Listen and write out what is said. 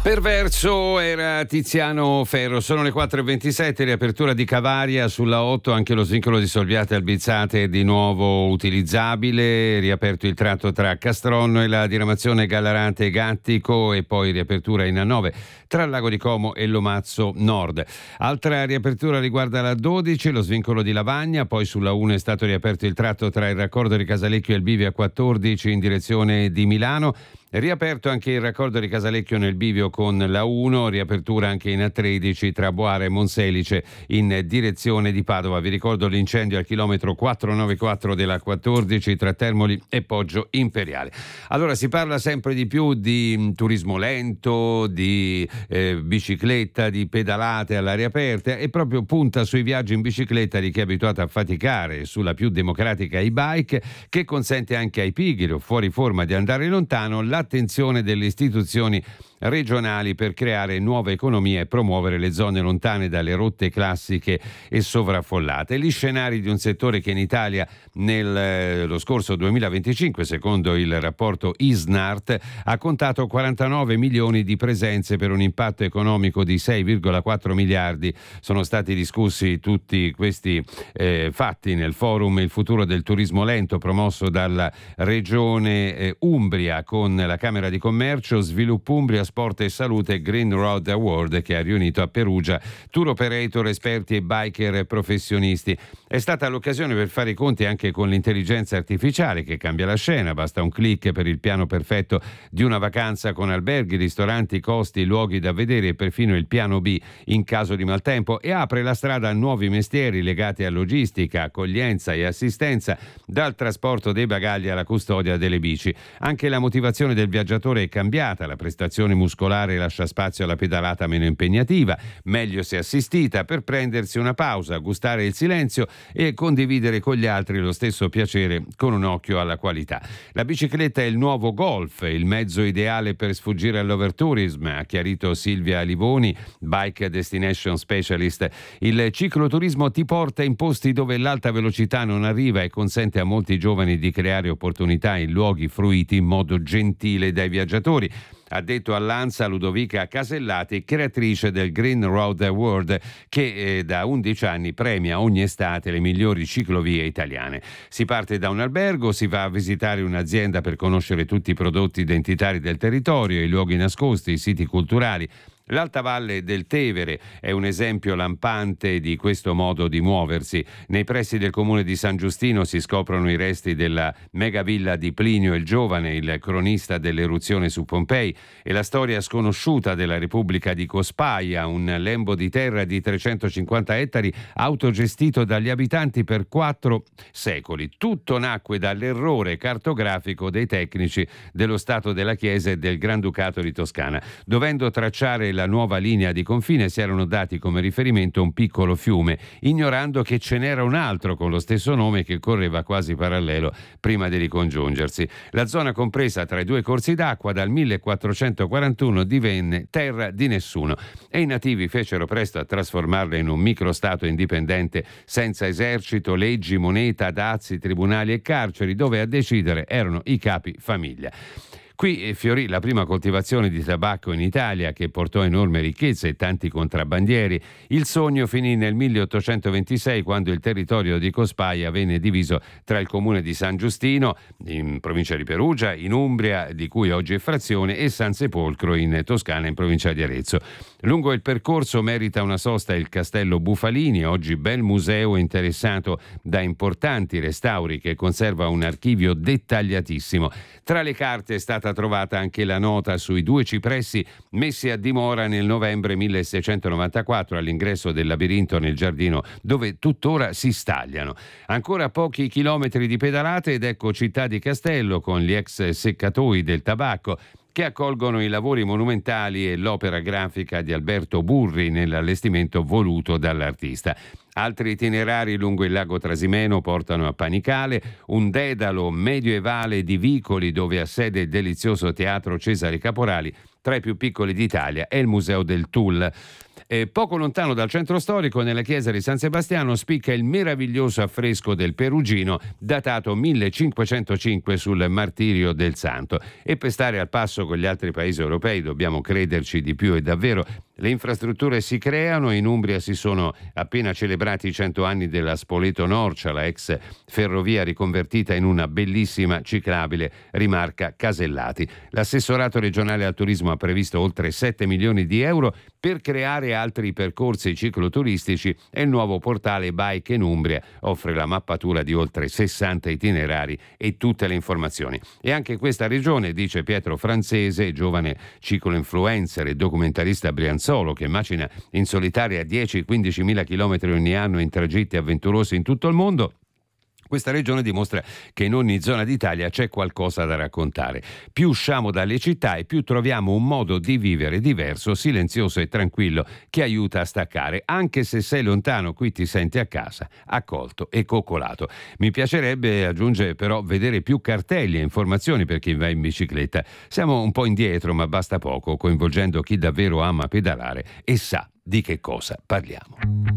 Perverso era Tiziano Ferro. Sono le 4:27, riapertura di Cavaria sulla 8, anche lo svincolo di Solviate Albizzate è di nuovo utilizzabile, riaperto il tratto tra Castronno e la diramazione Gallarate Gattico e poi riapertura in A9 tra Lago di Como e Lomazzo Nord. Altra riapertura riguarda la 12, lo svincolo di Lavagna, poi sulla 1 è stato riaperto il tratto tra il raccordo di Casalecchio e il bivio A14 in direzione di Milano. Riaperto anche il raccordo di Casalecchio nel bivio con la 1, riapertura anche in A13 tra Boara e Monselice in direzione di Padova. Vi ricordo l'incendio al chilometro 494 della 14 tra Termoli e Poggio Imperiale. Allora si parla sempre di più di turismo lento, di bicicletta, di pedalate all'aria aperta e proprio punta sui viaggi in bicicletta di chi è abituato a faticare, sulla più democratica e-bike che consente anche ai pigri o fuori forma di andare lontano l'attenzione delle istituzioni regionali per creare nuove economie e promuovere le zone lontane dalle rotte classiche e sovraffollate. Gli scenari di un settore che in Italia lo scorso 2025, secondo il rapporto ISNART, ha contato 49 milioni di presenze per un impatto economico di 6,4 miliardi. Sono stati discussi tutti questi fatti nel forum Il futuro del turismo lento promosso dalla Regione Umbria con la Camera di Commercio, Sviluppo Umbria, Sport e Salute Green Road Award, che ha riunito a Perugia tour operator, esperti e biker professionisti. È stata l'occasione per fare i conti anche con l'intelligenza artificiale che cambia la scena. Basta un click per il piano perfetto di una vacanza con alberghi, ristoranti, costi, luoghi da vedere e perfino il piano B in caso di maltempo, e apre la strada a nuovi mestieri legati a logistica, accoglienza e assistenza, dal trasporto dei bagagli alla custodia delle bici. Anche la motivazione del viaggiatore è cambiata, la prestazione muscolare lascia spazio alla pedalata meno impegnativa, meglio se assistita, per prendersi una pausa, gustare il silenzio e condividere con gli altri lo stesso piacere con un occhio alla qualità. La bicicletta è il nuovo golf, il mezzo ideale per sfuggire all'overtourism, ha chiarito Silvia Livoni, Bike Destination Specialist. Il cicloturismo ti porta in posti dove l'alta velocità non arriva e consente a molti giovani di creare opportunità in luoghi fruiti in modo gentile dai viaggiatori, ha detto all'ANSA Ludovica Casellati, creatrice del Green Road Award, che da 11 anni premia ogni estate le migliori ciclovie italiane. Si parte da un albergo, si va a visitare un'azienda per conoscere tutti i prodotti identitari del territorio, i luoghi nascosti, i siti culturali. L'Alta Valle del Tevere è un esempio lampante di questo modo di muoversi. Nei pressi del comune di San Giustino si scoprono i resti della megavilla di Plinio il Giovane, il cronista dell'eruzione su Pompei, e la storia sconosciuta della Repubblica di Cospaia, un lembo di terra di 350 ettari autogestito dagli abitanti per 4 secoli. Tutto nacque dall'errore cartografico dei tecnici dello Stato della Chiesa e del Granducato di Toscana. Dovendo tracciare la nuova linea di confine si erano dati come riferimento un piccolo fiume, ignorando che ce n'era un altro con lo stesso nome che correva quasi parallelo prima di ricongiungersi. La zona compresa tra i due corsi d'acqua dal 1441 divenne terra di nessuno e i nativi fecero presto a trasformarla in un microstato indipendente senza esercito, leggi, moneta, dazi, tribunali e carceri, dove a decidere erano i capi famiglia. Qui fiorì la prima coltivazione di tabacco in Italia, che portò enorme ricchezza e tanti contrabbandieri. Il sogno finì nel 1826, quando il territorio di Cospaia venne diviso tra il comune di San Giustino, in provincia di Perugia, in Umbria, di cui oggi è frazione, e San Sepolcro in Toscana, in provincia di Arezzo. Lungo il percorso merita una sosta il Castello Bufalini, oggi bel museo interessato da importanti restauri, che conserva un archivio dettagliatissimo. Tra le carte è stata trovata anche la nota sui 2 cipressi messi a dimora nel novembre 1694 all'ingresso del labirinto nel giardino, dove tuttora si stagliano. Ancora pochi chilometri di pedalate ed ecco Città di Castello con gli ex seccatoi del tabacco, che accolgono i lavori monumentali e l'opera grafica di Alberto Burri nell'allestimento voluto dall'artista. Altri itinerari lungo il lago Trasimeno portano a Panicale, un dedalo medioevale di vicoli dove ha sede il delizioso teatro Cesare Caporali, tra i più piccoli d'Italia, è il Museo del Tool. Poco lontano dal centro storico, nella chiesa di San Sebastiano, spicca il meraviglioso affresco del Perugino datato 1505 sul martirio del santo. E per stare al passo con gli altri paesi europei dobbiamo crederci di più, e davvero le infrastrutture si creano. In Umbria si sono appena celebrati i 100 anni della Spoleto-Norcia, la ex ferrovia riconvertita in una bellissima ciclabile, rimarca Casellati. L'assessorato regionale al turismo ha previsto oltre 7 milioni di euro per creare altri percorsi cicloturistici, e il nuovo portale Bike in Umbria offre la mappatura di oltre 60 itinerari e tutte le informazioni. E anche questa regione, dice Pietro Francese, giovane ciclo-influencer e documentarista brianzolo che macina in solitaria 10-15 mila chilometri ogni anno in tragitti avventurosi in tutto il mondo, questa regione dimostra che in ogni zona d'Italia c'è qualcosa da raccontare. Più usciamo dalle città e più troviamo un modo di vivere diverso, silenzioso e tranquillo, che aiuta a staccare. Anche se sei lontano, qui ti senti a casa, accolto e coccolato. Mi piacerebbe, aggiunge, però vedere più cartelli e informazioni per chi va in bicicletta. Siamo un po' indietro, ma basta poco, coinvolgendo chi davvero ama pedalare e sa di che cosa parliamo.